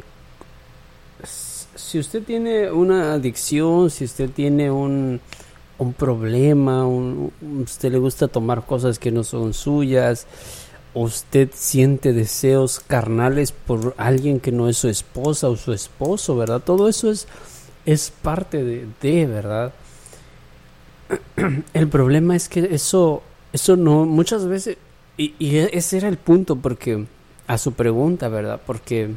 S2: si usted tiene una adicción, si usted tiene un, un problema, un, usted le gusta tomar cosas que no son suyas, usted siente deseos carnales por alguien que no es su esposa o su esposo, ¿verdad? Todo eso es, es parte de, de, ¿verdad? El problema es que eso, eso no, muchas veces, y, y ese era el punto, porque, a su pregunta, ¿verdad? Porque,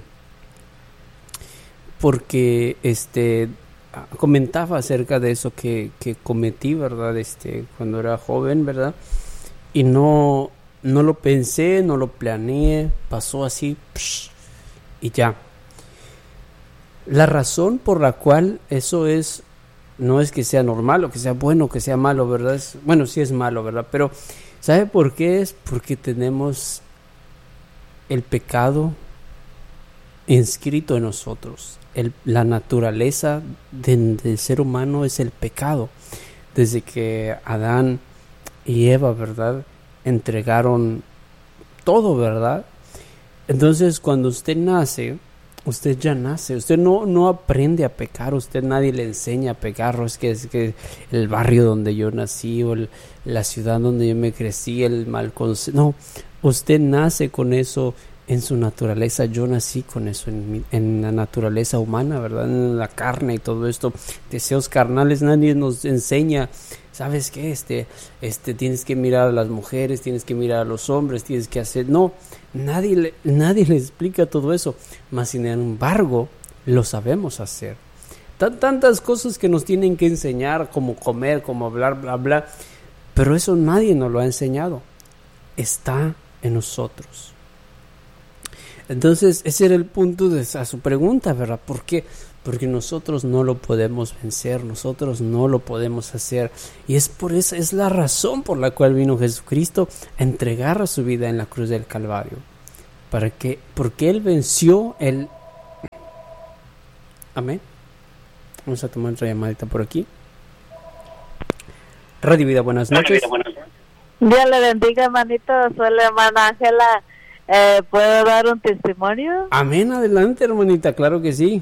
S2: porque, este, comentaba acerca de eso que, que cometí, ¿verdad? Este, cuando era joven, ¿verdad? Y no... No lo pensé, no lo planeé, pasó así, psh, y ya. La razón por la cual eso es, no es que sea normal o que sea bueno o que sea malo, ¿verdad? Es, bueno, sí es malo, ¿verdad? Pero, ¿sabe por qué es? Porque tenemos el pecado inscrito en nosotros. El, la naturaleza de, del ser humano es el pecado. Desde que Adán y Eva, ¿verdad?, entregaron todo, ¿verdad? Entonces, cuando usted nace, usted ya nace, usted no, no aprende a pecar, usted nadie le enseña a pecar, es que es que el barrio donde yo nací o el, la ciudad donde yo me crecí, el mal concepto, no, usted nace con eso en su naturaleza. Yo nací con eso en, mi, en la naturaleza humana, ¿verdad? En la carne y todo esto, deseos carnales. Nadie nos enseña, ¿sabes qué? Este, este, tienes que mirar a las mujeres, tienes que mirar a los hombres, tienes que hacer... No, nadie le, nadie le explica todo eso, mas sin embargo, lo sabemos hacer. Tan, tantas cosas que nos tienen que enseñar, como comer, como hablar, bla, bla, pero eso nadie nos lo ha enseñado. Está en nosotros. Entonces, ese era el punto de a su pregunta, ¿verdad? ¿Por qué? Porque nosotros no lo podemos vencer, nosotros no lo podemos hacer. Y es por esa, es la razón por la cual vino Jesucristo a entregar su vida en la cruz del Calvario. Para que, porque Él venció el... Amén. Vamos a tomar otra llamadita por aquí. Radio Vida, buenas noches.
S4: Dios le bendiga, hermanito. Soy la hermana Ángela. Eh, ¿Puedo dar un testimonio?
S2: Amén, adelante, hermanita, claro que sí.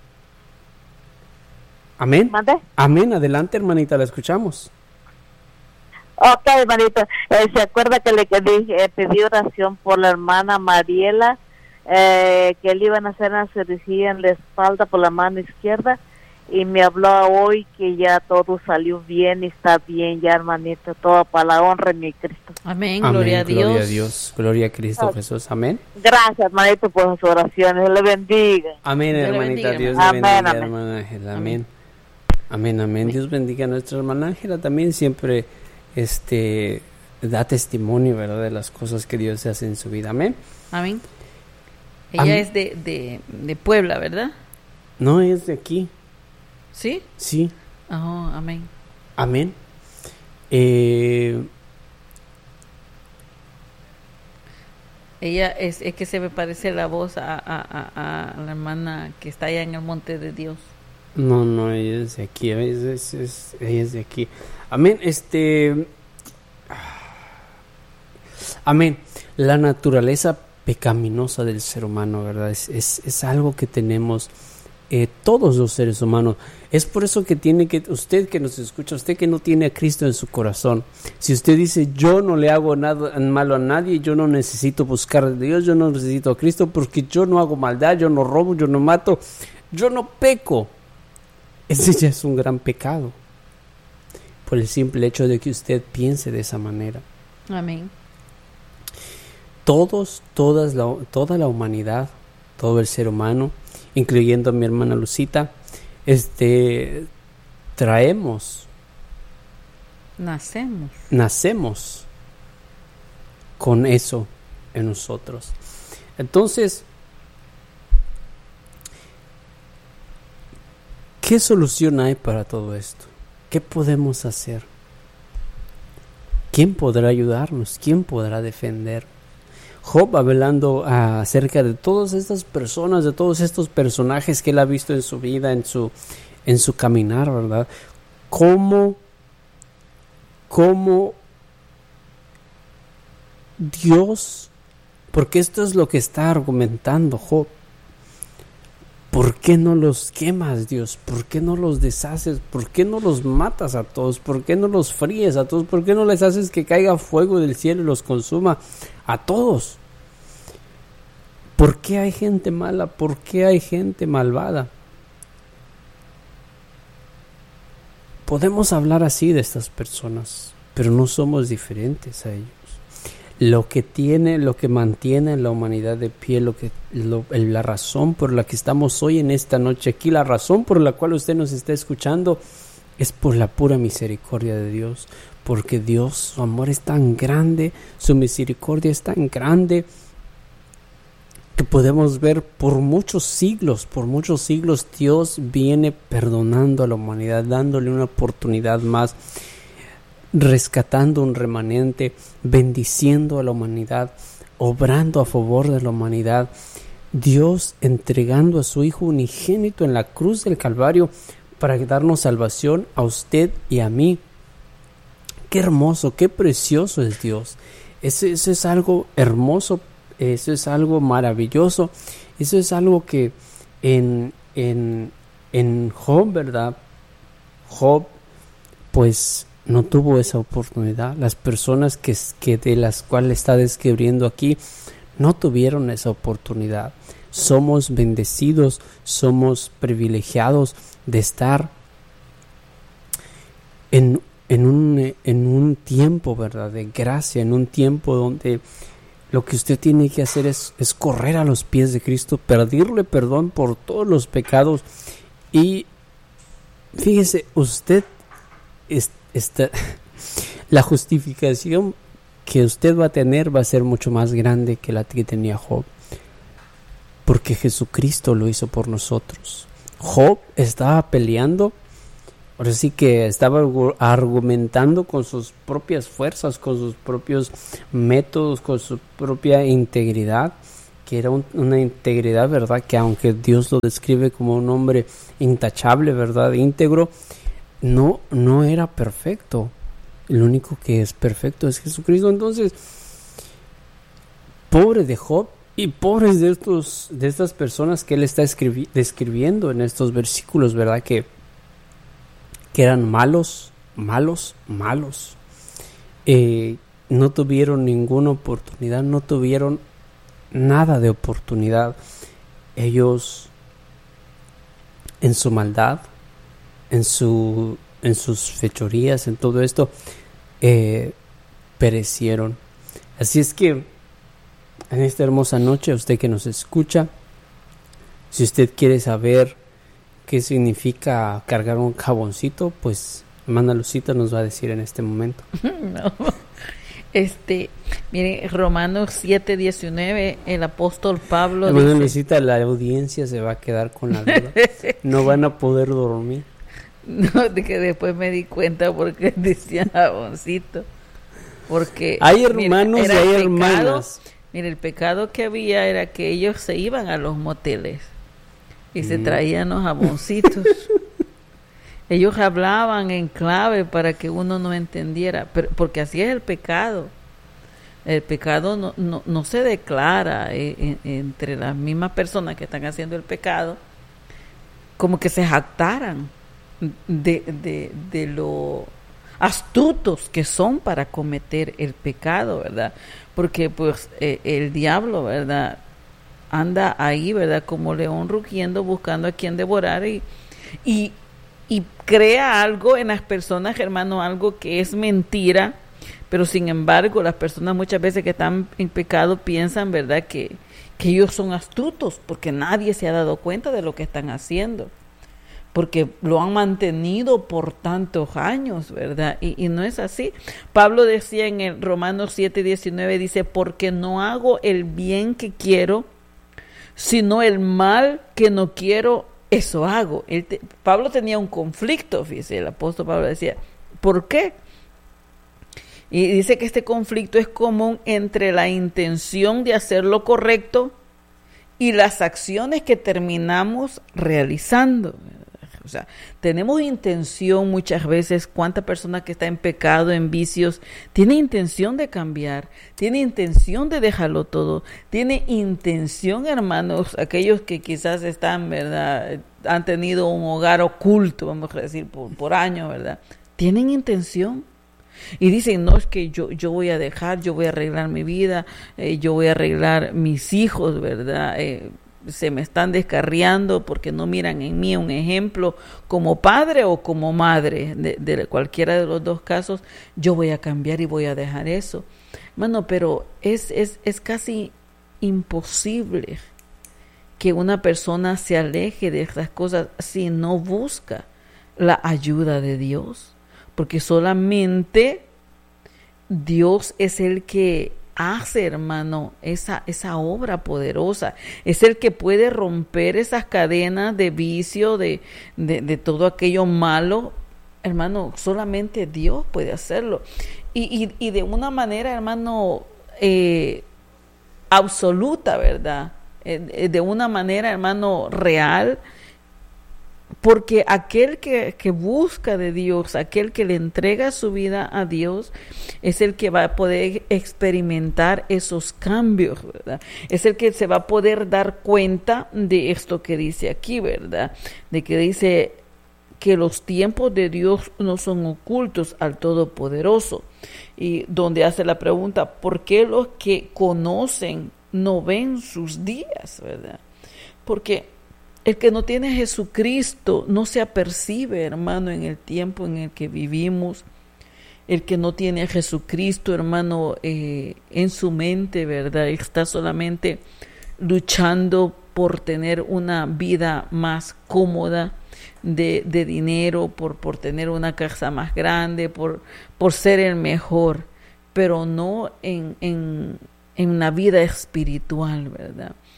S2: Amén.
S4: ¿Mande?
S2: Amén, adelante, hermanita, la escuchamos.
S4: Ok, hermanito. Eh, ¿Se acuerda que le que dije, eh, pedí oración por la hermana Mariela? Eh, que le iban a hacer una cirugía en la espalda por la mano izquierda. Y me habló hoy que ya todo salió bien y está bien ya, hermanito. Todo para la honra de mi Cristo.
S1: Amén, gloria a Dios.
S2: Gloria a Dios, gloria a Cristo
S4: Amén.
S2: Jesús, amén.
S4: Gracias, hermanito, por sus oraciones. Dios le bendiga.
S2: Amén,
S1: Dios le
S2: hermanita,
S1: bendiga,
S2: Dios le
S4: amén.
S2: bendiga,
S4: Amén,
S2: hermana Ángela, amén.
S1: Amén.
S2: Amén, amén. Dios bendiga a nuestra hermana Ángela, también siempre este da testimonio, ¿verdad?, de las cosas que Dios hace en su vida, amén.
S1: Amén. Ella
S2: Amén.
S1: es de, de, de Puebla, ¿verdad?
S2: No es de aquí,
S1: ¿Sí?
S2: sí,
S1: Oh, amén.
S2: amén. Eh,
S1: Ella es, es que se me parece la voz a, a, a, a la hermana que está allá en el monte de Dios.
S2: no, no, ella es de aquí, ella es, es- es- ella es de aquí. Amén, este... Amén. La naturaleza pecaminosa del ser humano, ¿verdad? Es, es, es algo que tenemos eh, todos los seres humanos. Es por eso que tiene que, usted que nos escucha, usted que no tiene a Cristo en su corazón, si usted dice, yo no le hago nada malo a nadie, yo no necesito buscar a Dios, yo no necesito a Cristo porque yo no hago maldad, yo no robo, yo no mato, yo no peco. Ese ya es un gran pecado, por el simple hecho de que usted piense de esa manera.
S1: Amén.
S2: Todos, todas la, toda la humanidad, todo el ser humano, incluyendo a mi hermana Lucita, este, traemos,
S1: Nacemos.
S2: nacemos con eso en nosotros. Entonces, ¿qué solución hay para todo esto? ¿Qué podemos hacer? ¿Quién podrá ayudarnos? ¿Quién podrá defender? Job, hablando ah, acerca de todas estas personas, de todos estos personajes que él ha visto en su vida, en su, en su caminar, ¿verdad? ¿Cómo, cómo Dios, porque esto es lo que está argumentando Job, ¿por qué no los quemas, Dios? ¿Por qué no los deshaces? ¿Por qué no los matas a todos? ¿Por qué no los fríes a todos? ¿Por qué no les haces que caiga fuego del cielo y los consuma a todos? ¿Por qué hay gente mala? ¿Por qué hay gente malvada? Podemos hablar así de estas personas, pero no somos diferentes a ellos. Lo que tiene, lo que mantiene la humanidad de pie, lo que, lo, la razón por la que estamos hoy en esta noche aquí, la razón por la cual usted nos está escuchando, es por la pura misericordia de Dios, porque Dios, su amor es tan grande, su misericordia es tan grande, que podemos ver por muchos siglos, por muchos siglos Dios viene perdonando a la humanidad, dándole una oportunidad más, rescatando un remanente, bendiciendo a la humanidad, obrando a favor de la humanidad, Dios entregando a su Hijo unigénito en la cruz del Calvario para darnos salvación a usted y a mí. Qué hermoso, qué precioso es Dios. Eso, eso es algo hermoso, eso es algo maravilloso, eso es algo que en, en, en Job, ¿verdad? Job, pues no tuvo esa oportunidad. Las personas que, que de las cuales está describiendo aquí no tuvieron esa oportunidad. Somos bendecidos, somos privilegiados de estar en, en, un, en un tiempo, ¿verdad?, de gracia, en un tiempo donde lo que usted tiene que hacer es, es correr a los pies de Cristo, pedirle perdón por todos los pecados. Y fíjese, usted es, Esta, la justificación que usted va a tener va a ser mucho más grande que la que tenía Job. porque Jesucristo lo hizo por nosotros. Job estaba peleando, ahora sí que estaba argumentando con sus propias fuerzas, con sus propios métodos, con su propia integridad, que era un, una integridad, ¿verdad? Que aunque Dios lo describe como un hombre intachable, ¿verdad? Íntegro, no, no era perfecto. El único que es perfecto es Jesucristo. Entonces, pobre de Job y pobres de estos, de estas personas que él está escribi- describiendo en estos versículos, ¿verdad? Que, que eran malos, malos, malos. Eh, no tuvieron ninguna oportunidad, no tuvieron nada de oportunidad. Ellos, en su maldad, en su, en sus fechorías, en todo esto, eh, perecieron. Así es que en esta hermosa noche, usted que nos escucha, si usted quiere saber qué significa cargar un jaboncito, pues hermana Lucita nos va a decir en este momento.
S1: No. Este, mire, Romanos siete diecinueve, el apóstol Pablo
S2: hermana
S1: dice,
S2: Lucita, la audiencia se va a quedar con la duda. No van a poder dormir.
S1: no, de que después me di cuenta porque decía jaboncito. Porque
S2: hay hermanos
S1: mira,
S2: y hay
S1: pecado,
S2: hermanas.
S1: Mira, el pecado que había era que ellos se iban a los moteles y mm. se traían los jaboncitos. Ellos hablaban en clave para que uno no entendiera, pero porque así es el pecado. El pecado no, no, no se declara eh, en, entre las mismas personas que están haciendo el pecado, como que se jactaran de, de, de lo astutos que son para cometer el pecado, ¿verdad? Porque pues eh, el diablo, ¿verdad?, anda ahí, ¿verdad?, como león rugiendo, buscando a quien devorar y, y, y crea algo en las personas, hermano, algo que es mentira, pero sin embargo las personas muchas veces que están en pecado piensan, ¿verdad?, que, que ellos son astutos porque nadie se ha dado cuenta de lo que están haciendo, porque lo han mantenido por tantos años, ¿verdad? Y, y no es así. Pablo decía en el Romanos siete diecinueve, dice, porque no hago el bien que quiero, sino el mal que no quiero, eso hago. Él te, Pablo tenía un conflicto, fíjese, el apóstol Pablo decía, ¿por qué? Y dice que este conflicto es común entre la intención de hacer lo correcto y las acciones que terminamos realizando. O sea, tenemos intención muchas veces, cuánta persona que está en pecado, en vicios, tiene intención de cambiar, tiene intención de dejarlo todo, tiene intención, hermanos, aquellos que quizás están, ¿verdad?, han tenido un hogar oculto, vamos a decir, por, por años, ¿verdad?, tienen intención. Y dicen, no, es que yo, yo voy a dejar, yo voy a arreglar mi vida, eh, yo voy a arreglar mis hijos, ¿verdad?, eh, se me están descarriando porque no miran en mí un ejemplo como padre o como madre, de, de cualquiera de los dos casos, yo voy a cambiar y voy a dejar eso. Hermano, pero es, es, es casi imposible que una persona se aleje de estas cosas si no busca la ayuda de Dios, porque solamente Dios es el que hace, hermano, esa, esa obra poderosa, es el que puede romper esas cadenas de vicio, de, de, de todo aquello malo, hermano, solamente Dios puede hacerlo, y, y, y de una manera, hermano, eh, absoluta, ¿verdad?, eh, de una manera, hermano, real, porque aquel que, que busca de Dios, aquel que le entrega su vida a Dios, es el que va a poder experimentar esos cambios, ¿verdad? Es el que se va a poder dar cuenta de esto que dice aquí, ¿verdad? De que dice que los tiempos de Dios no son ocultos al Todopoderoso. Y donde hace la pregunta, ¿por qué los que conocen no ven sus días, ¿verdad? Porque el que no tiene a Jesucristo no se apercibe, hermano, en el tiempo en el que vivimos. El que no tiene a Jesucristo, hermano, eh, en su mente, ¿verdad?, está solamente luchando por tener una vida más cómoda, de, de dinero, por, por tener una casa más grande, por, por ser el mejor, pero no en, en, en una vida espiritual, ¿verdad?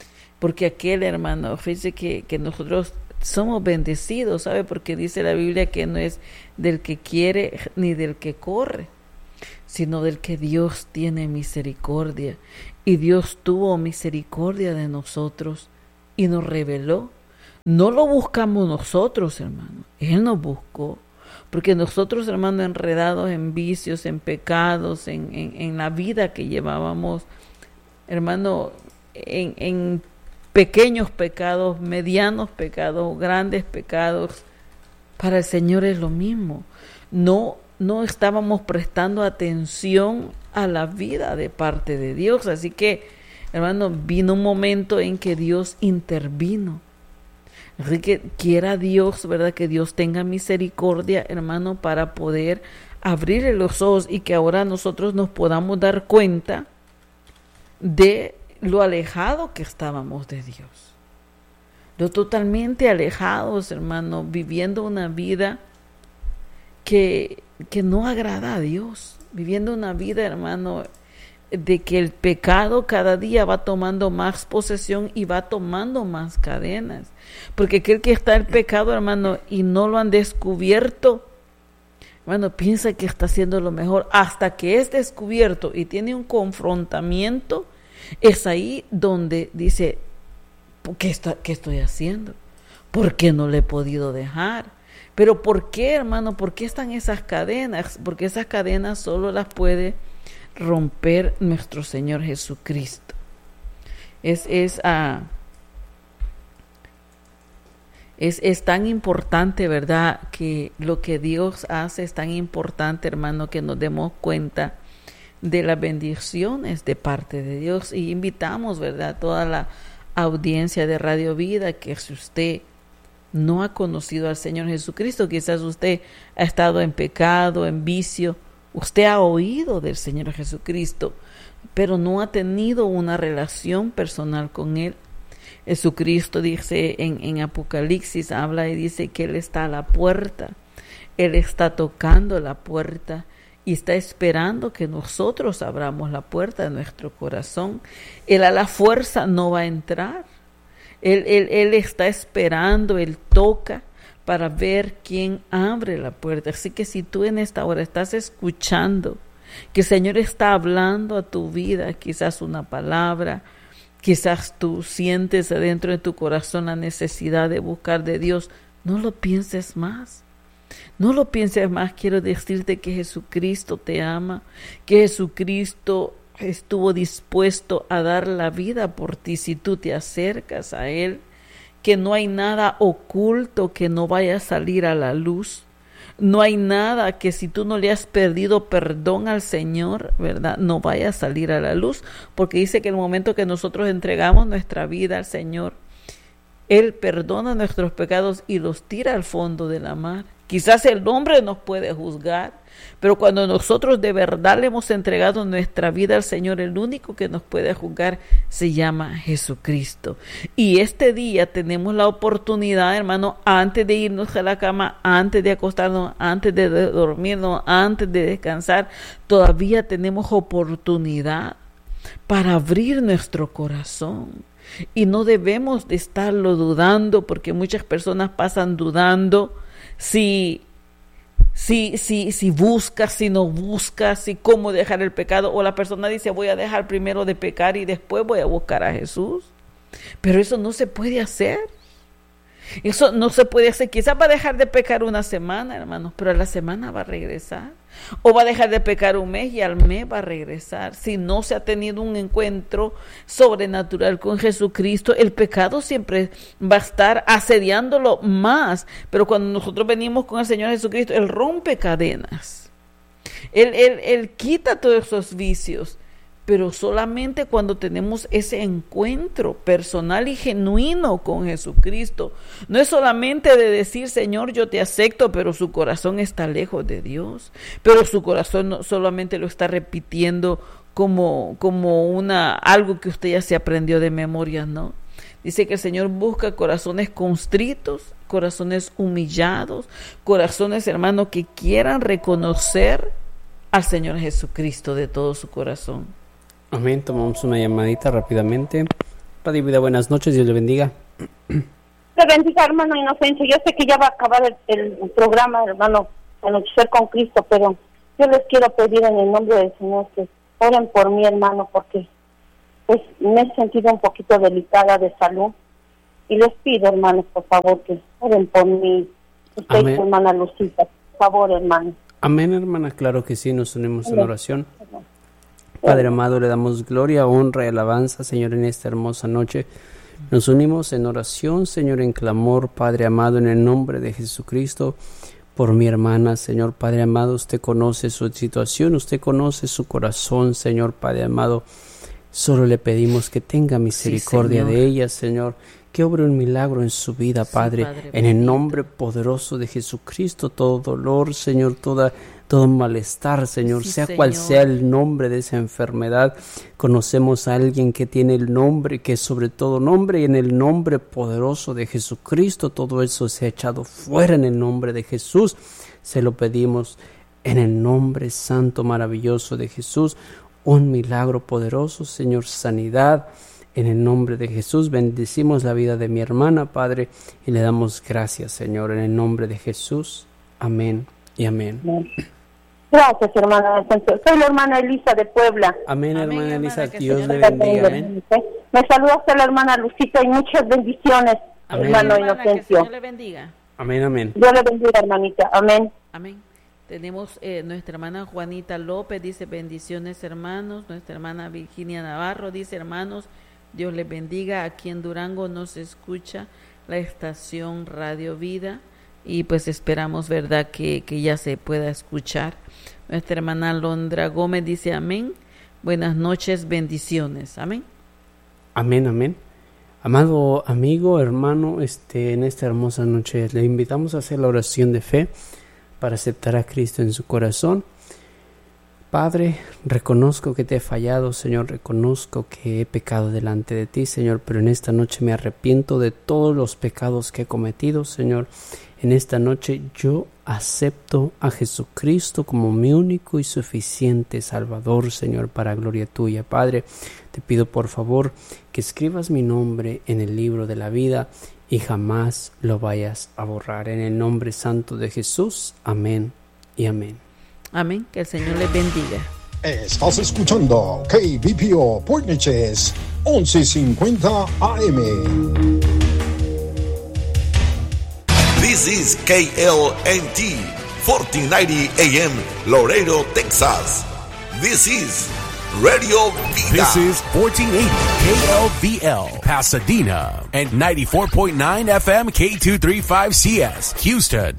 S1: porque aquel hermano, fíjese que, que nosotros somos bendecidos, ¿sabe? Porque dice la Biblia que no es del que quiere ni del que corre, sino del que Dios tiene misericordia. Y Dios tuvo misericordia de nosotros y nos reveló. No lo buscamos nosotros, hermano. Él nos buscó. Porque nosotros, hermano, enredados en vicios, en pecados, en, en, en la vida que llevábamos, hermano, en, en pequeños pecados, medianos pecados, grandes pecados, para el Señor es lo mismo. No, no estábamos prestando atención a la vida de parte de Dios. Así que, hermano, vino un momento en que Dios intervino. Así que quiera Dios, ¿verdad? Que Dios tenga misericordia, hermano, para poder abrirle los ojos y que ahora nosotros nos podamos dar cuenta de lo alejado que estábamos de Dios. Lo totalmente alejados, hermano, viviendo una vida que, que no agrada a Dios. Viviendo una vida, hermano, de que el pecado cada día va tomando más posesión y va tomando más cadenas. Porque aquel que está el pecado, hermano, y no lo han descubierto, hermano, piensa que está haciendo lo mejor. Hasta que es descubierto y tiene un confrontamiento, es ahí donde dice, ¿qué, está, qué estoy haciendo? ¿Por qué no le he podido dejar? Pero ¿por qué, hermano? ¿Por qué están esas cadenas? Porque esas cadenas solo las puede romper nuestro Señor Jesucristo. Es, es, uh, es, es tan importante, ¿verdad? Que lo que Dios hace es tan importante, hermano, que nos demos cuenta de las bendiciones de parte de Dios. Y invitamos, ¿verdad?, toda la audiencia de Radio Vida, que si usted no ha conocido al Señor Jesucristo, quizás usted ha estado en pecado, en vicio, usted ha oído del Señor Jesucristo, pero no ha tenido una relación personal con Él. Jesucristo dice en, en Apocalipsis, habla y dice que Él está a la puerta. Él está tocando la puerta y está esperando que nosotros abramos la puerta de nuestro corazón. Él a la fuerza no va a entrar. Él, él, él está esperando, Él toca para ver quién abre la puerta. Así que si tú en esta hora estás escuchando que el Señor está hablando a tu vida, quizás una palabra, quizás tú sientes adentro de tu corazón la necesidad de buscar de Dios, no lo pienses más. No lo pienses más. Quiero decirte que Jesucristo te ama, que Jesucristo estuvo dispuesto a dar la vida por ti si tú te acercas a Él, que no hay nada oculto que no vaya a salir a la luz. No hay nada que si tú no le has pedido perdón al Señor, ¿verdad?, no vaya a salir a la luz, porque dice que en el momento que nosotros entregamos nuestra vida al Señor, Él perdona nuestros pecados y los tira al fondo de la mar. Quizás el hombre nos puede juzgar, pero cuando nosotros de verdad le hemos entregado nuestra vida al Señor, el único que nos puede juzgar se llama Jesucristo. Y este día tenemos la oportunidad, hermano, antes de irnos a la cama, antes de acostarnos, antes de dormirnos, antes de descansar, todavía tenemos oportunidad para abrir nuestro corazón. Y no debemos de estarlo dudando, porque muchas personas pasan dudando si, si, si, si buscas, si no buscas, si cómo dejar el pecado. O la persona dice, voy a dejar primero de pecar y después voy a buscar a Jesús. Pero eso no se puede hacer. Eso no se puede hacer. Quizás va a dejar de pecar una semana, hermanos, pero a la semana va a regresar. O va a dejar de pecar un mes y al mes va a regresar. Si no se ha tenido un encuentro sobrenatural con Jesucristo, el pecado siempre va a estar asediándolo más. Pero cuando nosotros venimos con el Señor Jesucristo, Él rompe cadenas. Él, él, él quita todos esos vicios. Pero solamente cuando tenemos ese encuentro personal y genuino con Jesucristo. No es solamente de decir, Señor, yo te acepto, pero su corazón está lejos de Dios. Pero su corazón no solamente lo está repitiendo como, como una, algo que usted ya se aprendió de memoria, ¿no? Dice que el Señor busca corazones constritos, corazones humillados, corazones, hermanos, que quieran reconocer al Señor Jesucristo de todo su corazón.
S2: Amén. Tomamos una llamadita rápidamente. Radio Vida, buenas noches, Dios le bendiga.
S3: Le bendiga, hermano Inocencio. Yo sé que ya va a acabar el, el programa, hermano, Anochecer con Cristo, pero yo les quiero pedir en el nombre del Señor que oren por mí, hermano, porque pues me he sentido un poquito delicada de salud. Y les pido, hermanos, por favor, que oren por mí. Usted y su hermana Lucita, por favor, hermano.
S2: Amén, hermana, claro que sí, nos unimos en oración. Padre amado, le damos gloria, honra y alabanza, Señor, en esta hermosa noche. Nos unimos en oración, Señor, en clamor, Padre amado, en el nombre de Jesucristo, por mi hermana, Señor, Padre amado, usted conoce su situación, usted conoce su corazón, Señor, Padre amado. Solo le pedimos que tenga misericordia sí, de ella, Señor, que obre un milagro en su vida, Padre, sí, Padre en el nombre poderoso de Jesucristo. Todo dolor, Señor, toda, todo malestar, Señor, sí, sea Señor. Cual sea el nombre de esa enfermedad, conocemos a alguien que tiene el nombre, que es sobre todo nombre, y en el nombre poderoso de Jesucristo, todo eso se ha echado fuera en el nombre de Jesús. Se lo pedimos en el nombre santo, maravilloso de Jesús. Un milagro poderoso, Señor, sanidad. En el nombre de Jesús bendecimos la vida de mi hermana, Padre, y le damos gracias, Señor, en el nombre de Jesús. Amén y amén.
S3: Gracias, hermana. Soy la hermana Elisa de Puebla.
S2: Amén,
S1: amén
S2: hermana Elisa.
S1: Dios
S2: le bendiga. Amén.
S3: Me saluda hasta la hermana Lucita y muchas bendiciones,
S2: amén.
S3: Hermano
S1: hermana,
S3: Inocencio.
S1: Dios le bendiga.
S2: Amén, amén.
S3: Dios le bendiga, hermanita. Amén.
S1: Amén. Tenemos eh, nuestra hermana Juanita López, dice bendiciones, hermanos. Nuestra hermana Virginia Navarro dice, hermanos, Dios les bendiga. Aquí en Durango nos escucha la estación Radio Vida y pues esperamos, verdad, que, que ya se pueda escuchar. Nuestra hermana Londra Gómez dice amén. Buenas noches, bendiciones. Amén.
S2: Amén, amén. Amado amigo, hermano, este, en esta hermosa noche le invitamos a hacer la oración de fe para aceptar a Cristo en su corazón. Padre, reconozco que te he fallado, Señor, reconozco que he pecado delante de ti, Señor, pero en esta noche me arrepiento de todos los pecados que he cometido, Señor. En esta noche yo acepto a Jesucristo como mi único y suficiente Salvador, Señor, para gloria tuya. Padre, te pido por favor que escribas mi nombre en el libro de la vida y jamás lo vayas a borrar. En el nombre santo de Jesús, amén y amén.
S1: Amén, que el Señor les bendiga.
S5: Estás escuchando K B P O Port Neches once cincuenta A M.
S6: This is K L N T fourteen ninety A M Laredo, Texas. This is Radio Vida.
S7: This is fourteen eighty K L V L Pasadena and ninety-four point nine F M K two thirty-five C S Houston.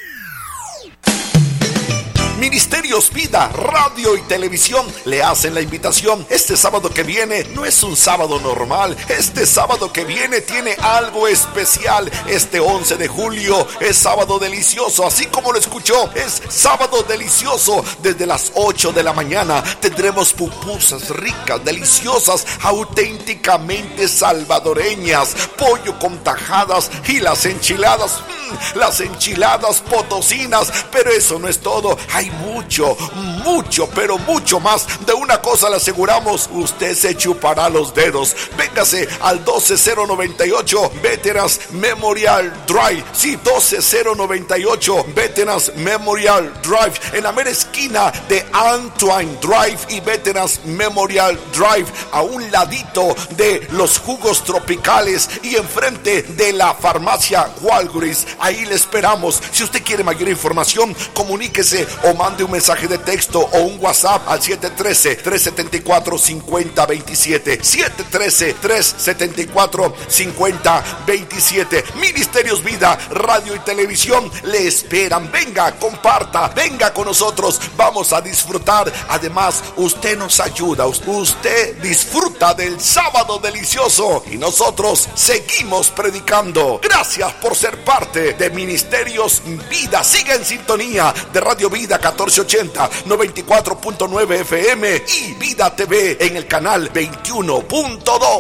S6: Ministerios Vida, Radio y Televisión le hacen la invitación. Este sábado que viene no es un sábado normal. Este sábado que viene tiene algo especial. Este once de julio es sábado delicioso. Así como lo escuchó, es sábado delicioso. Desde las ocho de la mañana tendremos pupusas ricas, deliciosas, auténticamente salvadoreñas. Pollo con tajadas y las enchiladas. Mmm, las enchiladas potosinas. Pero eso no es todo. Hay mucho, mucho, pero mucho más. De una cosa le aseguramos, usted se chupará los dedos. Véngase al doce cero noventa y ocho Veterans Memorial Drive. Sí, doce cero noventa y ocho Veterans Memorial Drive, en la mera esquina de Antoine Drive y Veterans Memorial Drive, a un ladito de los jugos tropicales y enfrente de la farmacia Walgreens. Ahí le esperamos. Si usted quiere mayor información, comuníquese o mande un mensaje de texto o un WhatsApp al siete uno tres, tres siete cuatro, cinco cero dos siete, siete uno tres, tres siete cuatro, cinco cero dos siete. Ministerios Vida, Radio y Televisión le esperan. Venga, comparta, venga con nosotros, vamos a disfrutar. Además, usted nos ayuda, usted disfruta del sábado delicioso y nosotros seguimos predicando. Gracias por ser parte de Ministerios Vida. Siga en sintonía de Radio Vida catorce ochenta, noventa y cuatro punto nueve F M y Vida T V en el canal veintiuno punto dos.